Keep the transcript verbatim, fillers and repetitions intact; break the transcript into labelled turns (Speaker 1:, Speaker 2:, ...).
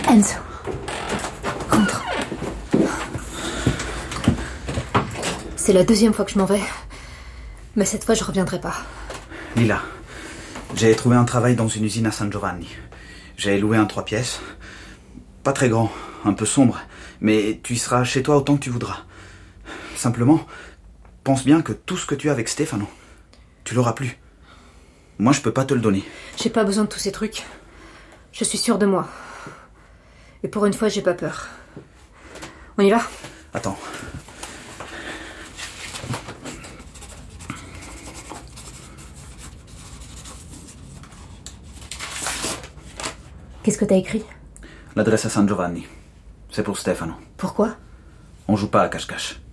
Speaker 1: Enzo, rentre. C'est la deuxième fois que je m'en vais. Mais cette fois, je reviendrai pas.
Speaker 2: Lila, j'ai trouvé un travail dans une usine à San Giovanni. J'ai loué un trois pièces. Pas très grand, un peu sombre, mais tu y seras chez toi autant que tu voudras. Simplement, pense bien que tout ce que tu as avec Stefano, tu l'auras plus. Moi, je peux pas te le donner.
Speaker 1: J'ai pas besoin de tous ces trucs. Je suis sûre de moi. Et pour une fois, j'ai pas peur. On y va ?
Speaker 2: Attends.
Speaker 1: Qu'est-ce que t'as écrit ?
Speaker 2: L'adresse à San Giovanni. C'est pour Stefano.
Speaker 1: Pourquoi ?
Speaker 2: On joue pas à cache-cache.